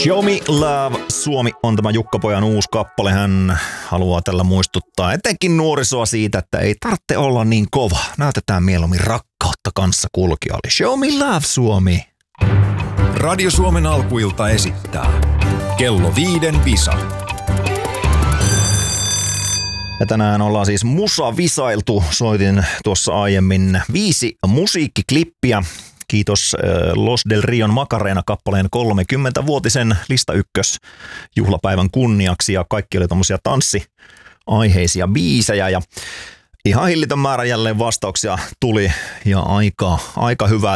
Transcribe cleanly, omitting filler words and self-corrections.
Show Me Love Suomi on tämä Jukka-pojan uusi kappale. Hän haluaa tällä muistuttaa etenkin nuorisoa siitä, että ei tarvitse olla niin kova. Näytetään mieluummin rakkautta kanssakulkijalle. Show Me Love Suomi. Radio Suomen alkuilta esittää Kello 5 Visa. Ja tänään ollaan siis musavisailtu. Soitin tuossa aiemmin 5 musiikkiklippiä. Kiitos Los Del Rion Macarena-kappaleen 30-vuotisen lista ykkös-juhlapäivän kunniaksi. Ja kaikki oli tommosia tanssiaiheisia biisejä. Ja ihan hillitön määrä jälleen vastauksia tuli ja aika hyvää